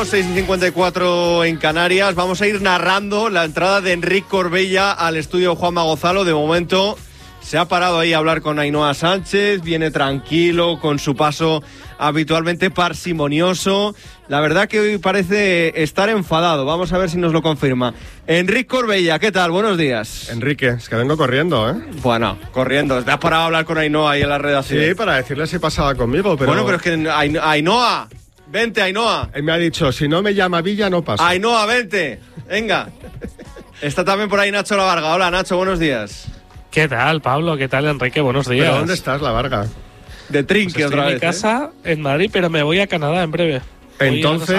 1, 6:54 en Canarias. Vamos a ir narrando la entrada de Enric Corbella al estudio Juanma Gonzalo. De momento se ha parado ahí a hablar con Ainhoa Sánchez, viene tranquilo, con su paso habitualmente parsimonioso. La verdad que hoy parece estar enfadado. Vamos a ver si nos lo confirma. Enric Corbella, ¿qué tal? Buenos días. Enrique, es que vengo corriendo, ¿eh? Bueno, corriendo. ¿Te has parado a hablar con Ainhoa ahí en la redacción? Sí, para decirle si pasaba conmigo, pero... Bueno, pero es que Ainhoa, vente, Ainhoa. Él me ha dicho, si no me llama Villa, no paso. Ainhoa, vente, venga. Está también por ahí Nacho La Varga. Hola, Nacho, buenos días. ¿Qué tal, Pablo? ¿Qué tal, Enrique? Buenos días. ¿Pero dónde estás, La Varga? De Trinque Pues otra vez. Estoy en mi casa, en Madrid, pero me voy a Canadá en breve. Entonces,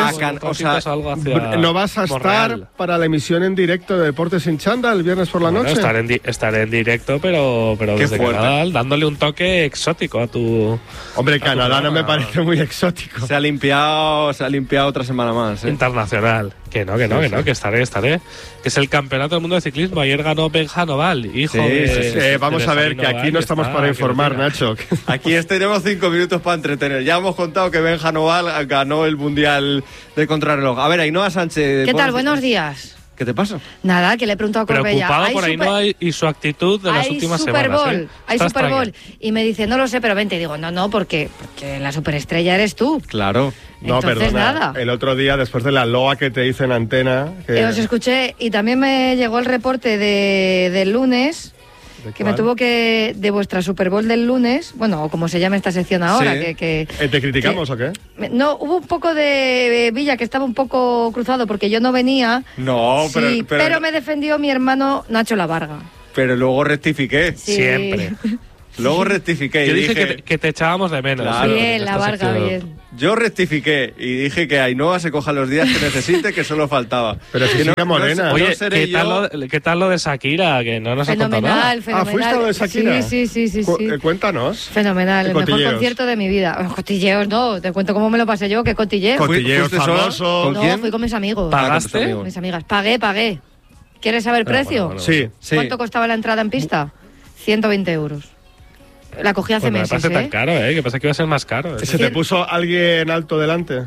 ¿no vas a estar para la emisión en directo de Deportes sin Chanda el viernes por la noche? Estaré en directo, pero desde Canadá, dándole un toque exótico a tu... Hombre, Canadá no me parece muy exótico. Se ha limpiado otra semana más. Internacional. Que estaré. Que es el campeonato del mundo de ciclismo. Ayer ganó Benja Noval, hijo de... Vamos a ver, que aquí no estamos para informar, Nacho. Aquí tenemos 5 minutos para entretener. Ya hemos contado que Benja Noval ganó el Mundial de Contrarreloj. A ver, Ainhoa Sánchez... ¿Qué tal? Buenos días. ¿Qué te pasa? Nada, que le he preguntado a Corbella. Preocupado por Ainhoa y su actitud de las últimas semanas. Hay Super Bowl. Y me dice, no lo sé, pero vente. Y digo, no, porque la superestrella eres tú. Claro. No, entonces, perdona, nada. El otro día, después de la loa que te hice en antena... Os escuché y también me llegó el reporte del lunes... Que me tuvo que... De vuestra Super Bowl del lunes, bueno, o como se llama esta sección ahora, sí. ¿Te criticamos o qué? No, hubo un poco de Villa que estaba un poco cruzado porque yo no venía. No, sí, pero me defendió mi hermano Nacho La Varga. Pero luego rectifiqué. Sí. Siempre. Luego rectifiqué. Yo dije que te echábamos de menos. Claro, bien, La Varga, bien. Yo rectifiqué y dije que Ainhoa se coja los días que necesite, que solo faltaba. Pero si no, morena. Oye, no ¿qué tal lo de Shakira? Que no nos ha contado nada. Fenomenal. ¿Fuiste a lo de Shakira? Sí. Cuéntanos. Fenomenal, el mejor concierto de mi vida. Cotilleos no, te cuento cómo me lo pasé yo, que cotilleos. Cotilleos famoso. ¿Con quién? Fui con mis amigos. ¿Pagaste? Con mis amigas. Pagué. ¿Quieres saber el precio? Bueno. Sí. ¿Cuánto costaba la entrada en pista? 120 euros. La cogí hace meses, me parece tan caro, ¿eh? Que pensé que iba a ser más caro. ¿Se te puso alguien alto delante?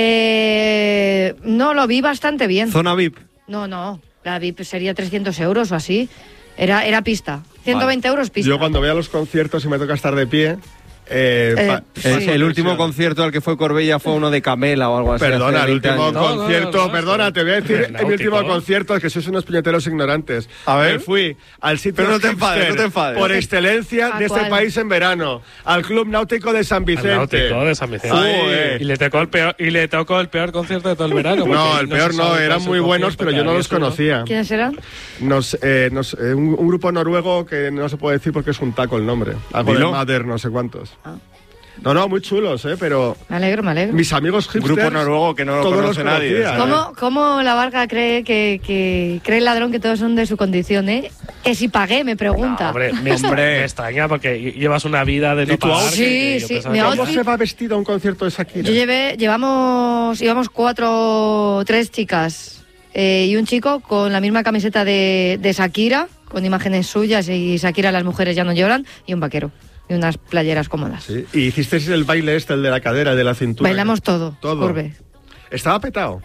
No, lo vi bastante bien. ¿Zona VIP? No. La VIP sería 300 euros o así. Era pista. 120 euros pista. Yo cuando voy a los conciertos y me toca estar de pie... el último concierto al que fue Corbella fue uno de Camela o algo así. Perdona, el último concierto. No, perdona, te voy a decir el último concierto, es que sois unos puñeteros ignorantes. A ver. Fui al sitio Pero no te enfades. por excelencia de este país en verano, al Club Náutico de San Vicente. Y le tocó el peor concierto de todo el verano. No, el peor no, eran muy buenos, pero yo no los conocía. ¿Quiénes eran? Un grupo noruego que no se puede decir porque es un taco el nombre. Algo de Mother, no sé cuántos. No, muy chulos, pero... Me alegro. Mis amigos hipsters... Grupo noruego que no lo conoce nadie. ¿Cómo La Varga cree que cree el ladrón que todos son de su condición, eh? Que si pagué, me pregunta. No, hombre, me extraña porque llevas una vida de no pagar. Sí. ¿Cómo se va vestido a un concierto de Shakira? Íbamos 3 chicas y un chico con la misma camiseta de Shakira, con imágenes suyas y Shakira, las mujeres ya no lloran, y un vaquero. Y unas playeras cómodas. Sí. ¿Y hicisteis el baile el de la cadera, el de la cintura? Bailamos todo. Curve. ¿Estaba petado?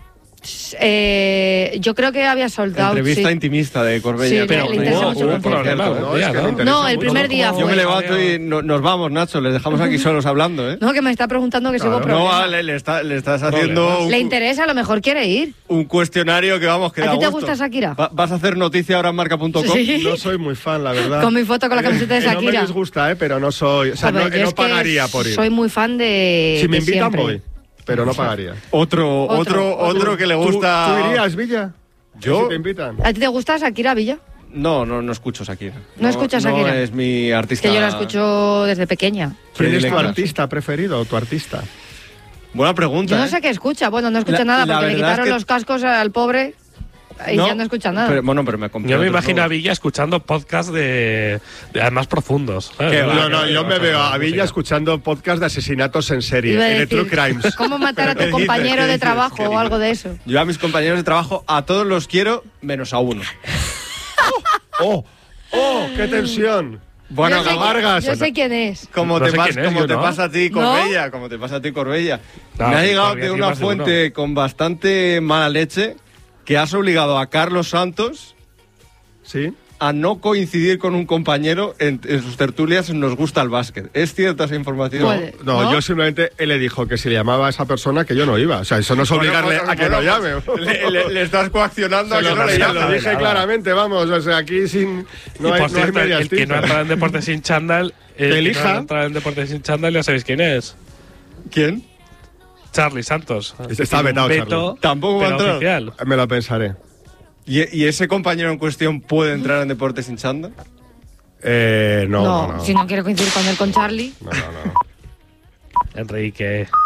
Yo creo que había soldado. Entrevista intimista de Corbella. Sí, pero hubo un problema. No, el primer día fue. Yo me levanto y nos vamos, Nacho. Les dejamos aquí solos hablando, ¿eh? No, que me está preguntando que si hubo problema. No, le estás haciendo... Le interesa, a lo mejor quiere ir. Un cuestionario que vamos, que da ¿A ti te gusto. gusta Shakira? ¿Vas a hacer noticia ahora en marca.com? Sí. No soy muy fan, la verdad. Con mi foto con la camiseta de Shakira. No me disgusta, pero no soy... O sea, no pagaría por ir. Soy muy fan de... Si me invitan, siempre. voy. Pero no pagaría. Otro que le gusta... ¿Tú irías, Villa? ¿Yo? Si te invitan. ¿A ti te gusta Shakira, Villa? No escucho Shakira. ¿No escuchas Shakira? No es mi artista. Que yo la escucho desde pequeña. ¿Quién es tu artista preferido o tu artista? Buena pregunta. Yo no sé qué escucha. Bueno, no escucha nada porque le quitaron los cascos al pobre y ya no escucha nada. Pero me compré. Yo me imagino a Villa escuchando podcasts de además profundos. Yo me veo a Villa escuchando podcasts de asesinatos en serie, de True Crimes. ¿Cómo matar a tu compañero de trabajo o algo de eso? Yo a mis compañeros de trabajo, a todos los quiero, menos a uno. ¡Oh, qué tensión! Bueno, Vargas. Yo sé quién es. Como No te, sé quién es, yo no. pasa a ti, Corbella. Como te pasa a ti, Corbella. No, Me ha llegado Corbella de sí, una más seguro. fuente con bastante mala leche que has obligado a Carlos Santos Sí. a no coincidir con un compañero en sus tertulias en Nos Gusta el Básquet. ¿Es cierta esa información? Puede. No, ¿No? yo simplemente él le dijo que si le llamaba a esa persona que yo no iba. O sea, eso no es obligarle a que lo llame. Le estás coaccionando a que no le Se llame. lo dije nada. claramente, vamos. O sea, aquí sin. No y hay, por no hay cierto, medias el que no tintas. entra en Deportes sin chándal, Que elija. en Deportes sin chándal, ya sabéis quién es. ¿Quién? Charlie Santos. Está vetado, Veto, Charlie. Tampoco va a pero entrar. oficial. Me lo pensaré. ¿Y ese compañero en cuestión puede entrar en Deportes sin chándal? No. Si no quiere coincidir con él, con Charlie. No. Enrique.